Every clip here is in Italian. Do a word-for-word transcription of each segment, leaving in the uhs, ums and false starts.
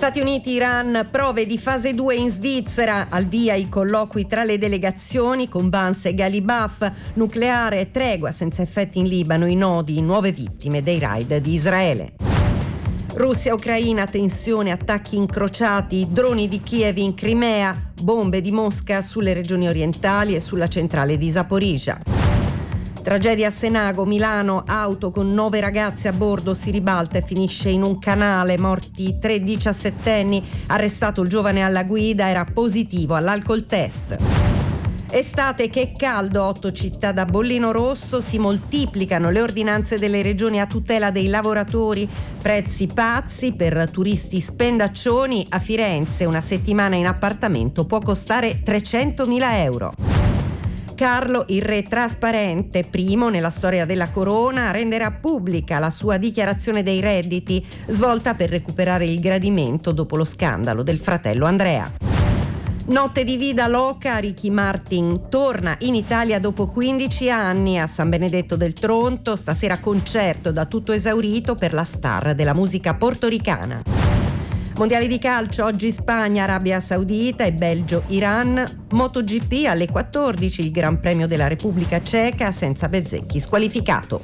Stati Uniti, Iran, prove di fase due in Svizzera, al via i colloqui tra le delegazioni con Vance e Ghalibaf, nucleare, tregua senza effetti in Libano, i nodi, nuove vittime dei raid di Israele. Russia-Ucraina, tensione, attacchi incrociati, droni di Kiev in Crimea, bombe di Mosca sulle regioni orientali e sulla centrale di Zaporizhzhia. Tragedia a Senago, Milano, auto con nove ragazze a bordo si ribalta e finisce in un canale, morti tre diciassettenni, arrestato il giovane alla guida, era positivo all'alcol test. Estate, che caldo, otto città da bollino rosso, si moltiplicano le ordinanze delle regioni a tutela dei lavoratori, prezzi pazzi per turisti spendaccioni. A Firenze una settimana in appartamento può costare trecentomila euro. Carlo, il re trasparente, primo nella storia della corona, renderà pubblica la sua dichiarazione dei redditi, svolta per recuperare il gradimento dopo lo scandalo del fratello Andrea. Notte di Vida Loca, Ricky Martin torna in Italia dopo quindici anni a San Benedetto del Tronto, stasera concerto da tutto esaurito per la star della musica portoricana. Mondiali di calcio, oggi Spagna, Arabia Saudita e Belgio-Iran. MotoGP alle quattordici, il Gran Premio della Repubblica Ceca senza Bezzecchi squalificato.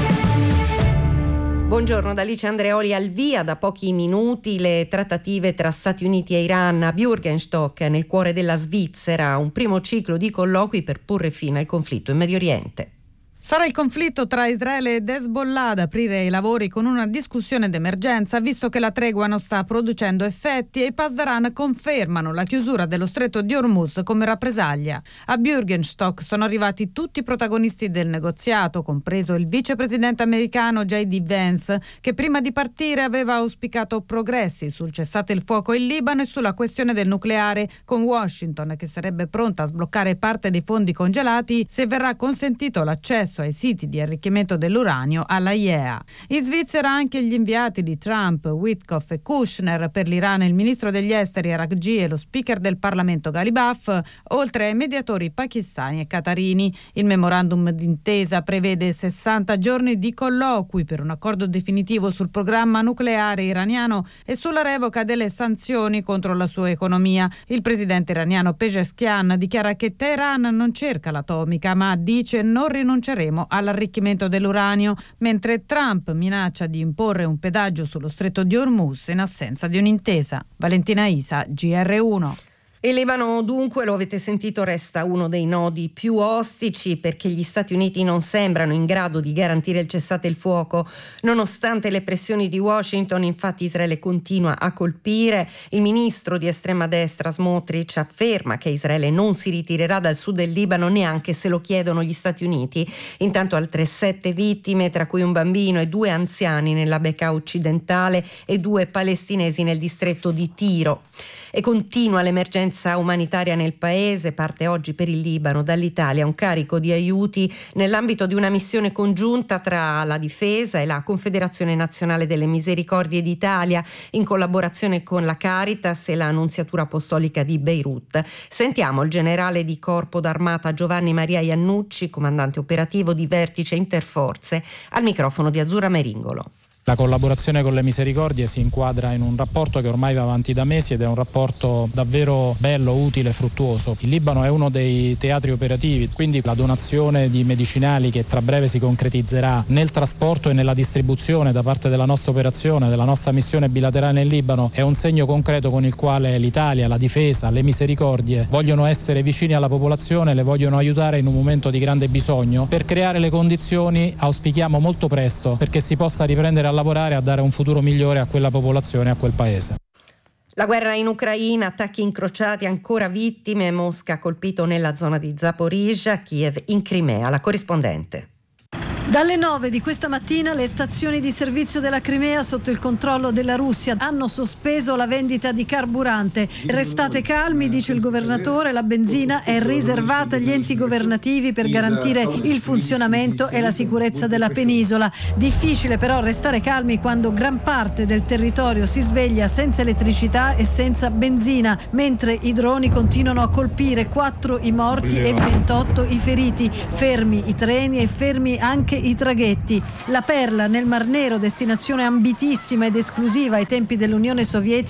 Buongiorno da Alice Andreoli. Al via da pochi minuti le trattative tra Stati Uniti e Iran a Bürgenstock, nel cuore della Svizzera, un primo ciclo di colloqui per porre fine al conflitto in Medio Oriente. Sarà il conflitto tra Israele ed Hezbollah ad aprire i lavori con una discussione d'emergenza, visto che la tregua non sta producendo effetti e i Pasdaran confermano la chiusura dello stretto di Hormuz come rappresaglia. A Bürgenstock sono arrivati tutti i protagonisti del negoziato, compreso il vicepresidente americano J D Vance, che prima di partire aveva auspicato progressi sul cessate il fuoco in Libano e sulla questione del nucleare, con Washington che sarebbe pronta a sbloccare parte dei fondi congelati se verrà consentito l'accesso ai siti di arricchimento dell'uranio alla I E A. In Svizzera anche gli inviati di Trump, Witkoff e Kushner, per l'Iran il ministro degli esteri Araghchi e lo speaker del Parlamento Ghalibaf, oltre ai mediatori pakistani e qatarini. Il memorandum d'intesa prevede sessanta giorni di colloqui per un accordo definitivo sul programma nucleare iraniano e sulla revoca delle sanzioni contro la sua economia. Il presidente iraniano Pezeshkian dichiara che Teheran non cerca l'atomica, ma dice non rinunceremo all'arricchimento dell'uranio, mentre Trump minaccia di imporre un pedaggio sullo stretto di Hormuz in assenza di un'intesa. Valentina Isa, G R uno. Il Libano, dunque, lo avete sentito, resta uno dei nodi più ostici perché gli Stati Uniti non sembrano in grado di garantire il cessate il fuoco. Nonostante le pressioni di Washington, infatti, Israele continua a colpire. Il ministro di estrema destra Smotrich afferma che Israele non si ritirerà dal sud del Libano neanche se lo chiedono gli Stati Uniti. Intanto altre sette vittime, tra cui un bambino e due anziani nella Bekaa occidentale e due palestinesi nel distretto di Tiro. E continua l'emergenza umanitaria nel paese. Parte oggi per il Libano dall'Italia un carico di aiuti nell'ambito di una missione congiunta tra la Difesa e la Confederazione Nazionale delle Misericordie d'Italia, in collaborazione con la Caritas e la Nunziatura Apostolica di Beirut. Sentiamo il generale di Corpo d'Armata Giovanni Maria Iannucci, comandante operativo di Vertice Interforze, al microfono di Azzurra Meringolo. La collaborazione con le Misericordie si inquadra in un rapporto che ormai va avanti da mesi ed è un rapporto davvero bello, utile e fruttuoso. Il Libano è uno dei teatri operativi, quindi la donazione di medicinali che tra breve si concretizzerà nel trasporto e nella distribuzione da parte della nostra operazione, della nostra missione bilaterale in Libano, è un segno concreto con il quale l'Italia, la Difesa, le Misericordie vogliono essere vicini alla popolazione, le vogliono aiutare in un momento di grande bisogno per creare le condizioni, auspichiamo molto presto, perché si possa riprendere a lavorare a dare un futuro migliore a quella popolazione e a quel paese. La guerra in Ucraina, attacchi incrociati, ancora vittime, Mosca ha colpito nella zona di Zaporizhzhia, Kiev in Crimea. La corrispondente. Dalle nove di questa mattina le stazioni di servizio della Crimea sotto il controllo della Russia hanno sospeso la vendita di carburante. Restate calmi, dice il governatore, la benzina è riservata agli enti governativi per garantire il funzionamento e la sicurezza della penisola. Difficile però restare calmi quando gran parte del territorio si sveglia senza elettricità e senza benzina, mentre i droni continuano a colpire, quattro i morti e ventotto i feriti. Fermi i treni e fermi anche i traghetti. La Perla nel Mar Nero, destinazione ambitissima ed esclusiva ai tempi dell'Unione Sovietica,